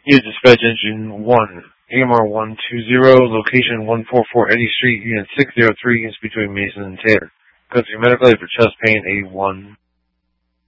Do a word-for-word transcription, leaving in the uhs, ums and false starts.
Unit Dispatch Engine one, A M R one two zero, location one forty-four Eddy Street, Unit six zero three is between Mason and Taylor. Go to medical aid for chest pain, A one.